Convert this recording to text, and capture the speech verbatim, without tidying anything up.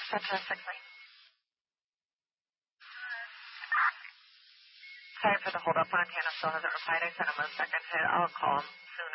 Fantastic. Sorry for the hold up. Montana still hasn't replied. I sent him a second hit. I'll call him as soon